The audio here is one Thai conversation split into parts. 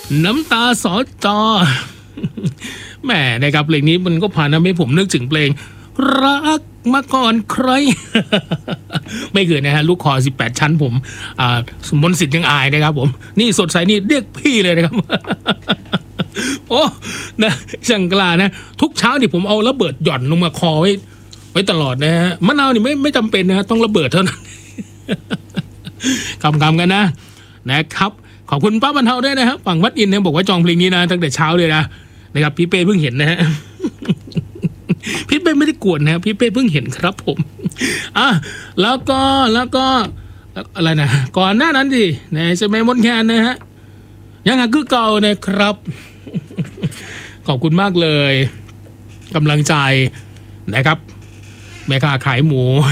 น้ำตาสอจอแหมนะครับเพลงนี้มันก็ผ่านทำให้ผมนึกถึงเพลงรักมาก่อนใคร ไม่เกินนะฮะลูกคอ18ชั้นผมสมมติสิทธิ์ยังอายนะครับผมนี่สดใสนี่เรียกพี่เลยนะครับ โอ้นะช่างกล้านะทุกเช้านี่ผมเอาระเบิดหย่อนลงมาคอไว้ตลอดนะฮะมะนาวนี่ไม่จำเป็นนะต้องระเบิดเท่านั้น คำกันนะครับขอบคุณป้าบรรเทาด้วยนะครับฝั่งวัดอินเนี่ยบอกว่าจองเพลงนี้นะตั้งแต่เช้าเลยนะครับพี่เป้เพิ่งเห็นนะฮะ พี่เป้ไม่ได้กวนนะพี่เป้เพิ่งเห็นครับผมแล้วก็อะไรนะก่อนหน้านั้นดินะใช่ไหมมดแคนนะฮะยังคือเก่านะครับ ขอบคุณมากเลยกำลังใจนะครับแม่ค้าขายหมู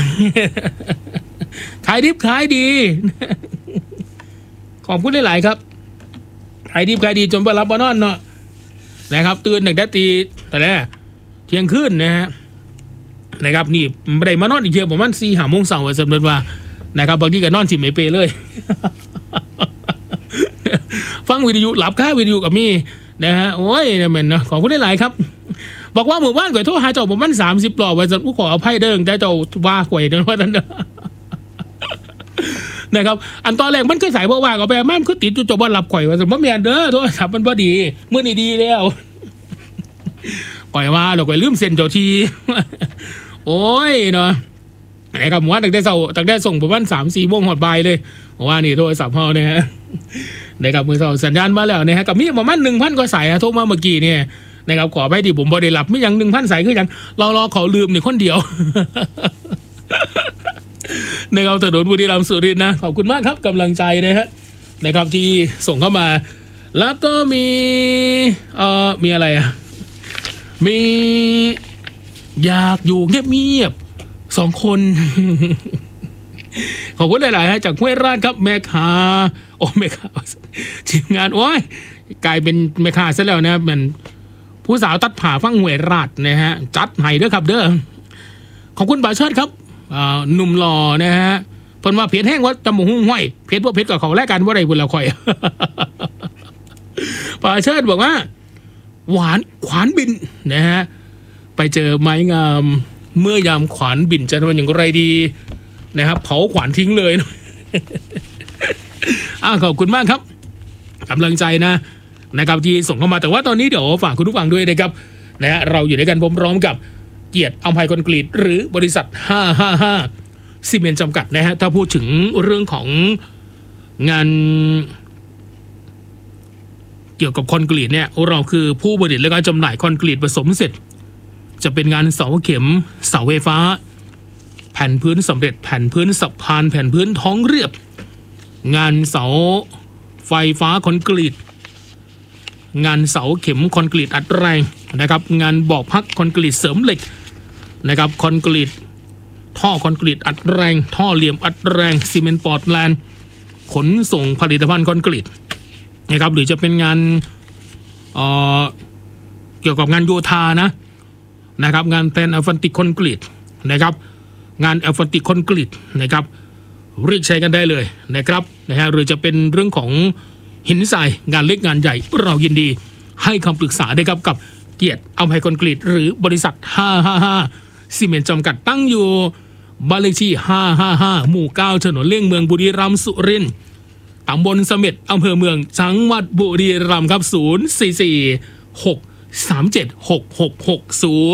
ขายดิบขายดี ขอบคุณหลายๆครับขายดิบขายดีจนไปรับบอนอนเนาะนะครับตื่นหนึ่งนาทีแต่ละเที่ยงคืนนะครับนี่ไม่ได้มานอนอีกเทียผมมัน4-5 โมงเช้าสำหรับว่านะครับบางทีก็นอนสิไม่เปเลย ฟังวิทยุหลับค่าวิทยุกับมี่นะฮะโอ้ยเนี่ยมันนะขอบคุณหลายๆครับบอกว่าหมู่บ้านก๋วยโทษหาเจ้าผมมัน30 หล่อไว้จะขออภัยเด้อแต่เจ้าว่าก๋วยเดินว่านั้นนะครับอันตอนแรกมันเคยสายว่าก็ไปแม่มันคือติดจุดจบว่าหลับก๋วยว่าสมมติเมียเด้อโทรศัพท์มันพอดีเมื่อนี่ดีแล้วก๋วยว่าเราก๋วยลืมเซ็นเจ้าทีโอ้ยเนาะนะครับว่าตั้งแต่ส่งประมาณ3-4 โมงหอดบ่ายเลยว่านี่โทรศัพท์เขาเนี่ยนะครับมือส่งสัญญาณมาแล้วนะฮะกับมีประมาณ 1,000 กว่าสายโทรมาเมื่อกี้เนี่ยนะครับขอไปที่ผมบ่ได้หลับไม่ยัง 1,000 สายคือยังรอขอลืมนี่คนเดียวนะครับถนนบุรีรัมย์สุรินทร์นะขอบคุณมากครับกำลังใจนะฮะนะครับที่ส่งเข้ามาแล้วก็มีอะไรมีอยากอยู่เงียบๆ2 คน ขอบคุณหลายๆจากห้วยราชครับแม่ค้าโอ้แม่ค้าทีมงานโอ้ยกลายเป็นแม่ค้าซะแล้วนะมันผู้สาวตัดผ่าฟังห้วยราชนะฮะจัดให้ด้วยครับเด้อขอบคุณป่าเชิดครับหนุ่มหล่อนะฮะเพิ่นว่าเพชรแห้งว่าจมูกหุ้งห้อยเพชรว่าเพชรกับเขาแลกกันว่าไรบุญละคอย ป่าเชิดบอกว่าหวานขวานบินนะฮะไปเจอไม้งามเมื่อยามขวานบินจะทำอย่างไรดีนะครับเผาขวานทิ้งเลย ขอบคุณมากครับกำลังใจนะครับที่ส่งเข้ามาแต่ว่าตอนนี้เดี๋ยวฝากคุณผู้ฟังด้วยนะครับนะฮะเราอยู่ด้วยกันพร้อมกับเกียรติอัมภัยคอนกรีตหรือบริษัท555ซีเมนต์จำกัดนะฮะถ้าพูดถึงเรื่องของงานเกี่ยวกับคอนกรีตเนี่ยเราคือผู้ผลิตและการจำหน่ายคอนกรีตผสมเสร็จจะเป็นงานเสาเข็มเสาไฟฟ้าแผ่นพื้นสำเร็จแผ่นพื้นสะพานแผ่นพื้นท้องเรียบงานเสาไฟฟ้าคอนกรีตงานเสาเข็มคอนกรีตอัดแรงนะครับงานบอกพักคอนกรีตเสริมเหล็กนะครับคอนกรีตท่อคอนกรีตอัดแรงท่อเหลี่ยมอัดแรงซีเมนต์พอร์ตแลนด์ขนส่งผลิตภัณฑ์คอนกรีตนะครับหรือจะเป็นงานเกี่ยวกับงานโยธานะครับงานแพลนอัลฟันติกคอนกรีตนะครับงานอัลฟันติกคอนกรีตนะครับเรียกใช้กันได้เลยนะครับนะฮะหรือจะเป็นเรื่องของหินทรายงานเล็กงานใหญ่เรายินดีให้คำปรึกษาได้ครับกับเกียรติอัมภัยคอนกรีตหรือบริษัท555ซีเมนต์จำกัดตั้งอยู่บ้านเลขที่555หมู่ 9ถนนเลี่ยงเมืองบุรีรัมย์สุรินทร์ตำบลเสม็ดอำเภอเมืองจังหวัดบุรีรัมย์ครับ044 637 6660